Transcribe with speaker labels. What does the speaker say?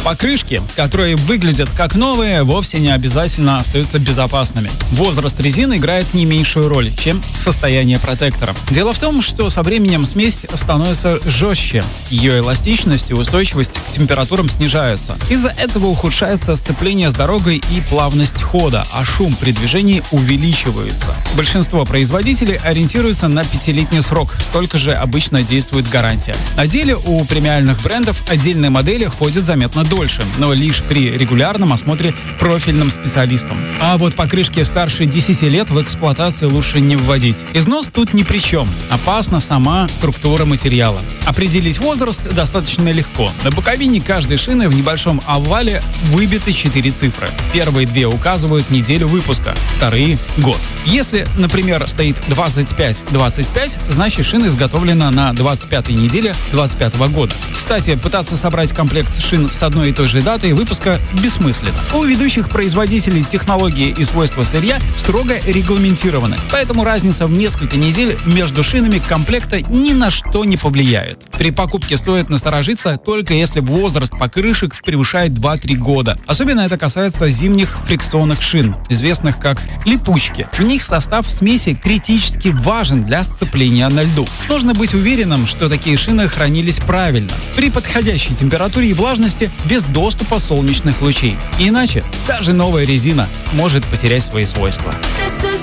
Speaker 1: Покрышки, которые выглядят как новые, вовсе не обязательно остаются безопасными. Возраст резины играет не меньшую роль, чем состояние протектора. Дело в том, что со временем смесь становится жестче. Ее эластичность и устойчивость к температурам снижаются. Из-за этого ухудшается сцепление с дорогой и плавность хода, а шум при движении увеличивается. Большинство производителей ориентируются на 5-летний срок, столько же обычно действует гарантия. На деле у премиальных брендов отдельные модели ходят заметно дольше, но лишь при регулярном осмотре профильным специалистом. А вот покрышки старше 10 лет в эксплуатацию лучше не вводить. Износ тут ни при чем. Опасна сама структура материала. Определить возраст достаточно легко. На боковине каждой шины в небольшом овале выбиты 4 цифры. Первые 2 указывают неделю выпуска, вторые — год. Если, например, стоит 25-25, значит шина изготовлена на 25-й неделе 25-го года. Кстати, пытаться собрать комплект шин с одной и той же датой выпуска бессмысленно. У ведущих производителей технологии и свойства сырья строго регламентированы, поэтому разница в несколько недель между шинами комплекта ни на что не повлияет. При покупке стоит насторожиться только если возраст покрышек превышает 2-3 года. Особенно это касается зимних фрикционных шин, известных как липучки. В них состав смеси критически важен для сцепления на льду. Нужно быть уверенным, что такие шины хранились правильно, при подходящей температуре и влажности, без доступа солнечных лучей. Иначе даже новая резина может потерять свои свойства.